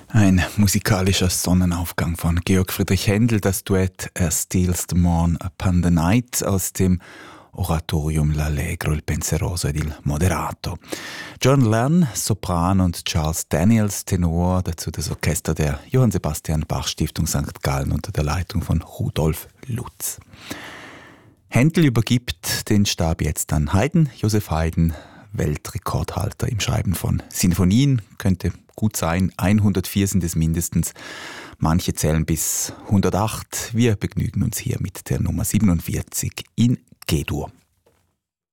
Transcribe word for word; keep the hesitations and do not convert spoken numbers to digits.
Ein musikalischer Sonnenaufgang von Georg Friedrich Händel, das Duett Er steals the morn upon the night aus dem Oratorium L'Allegro, il Penseroso ed il Moderato. John Lern, Sopran und Charles Daniels, Tenor, dazu das Orchester der Johann Sebastian Bach Stiftung Sankt Gallen unter der Leitung von Rudolf Lutz. Händel übergibt den Stab jetzt an Haydn, Joseph Haydn, Weltrekordhalter im Schreiben von Sinfonien, könnte gut sein, hundertvier sind es mindestens. Manche zählen bis hundertacht. Wir begnügen uns hier mit der Nummer siebenundvierzig in G-Dur.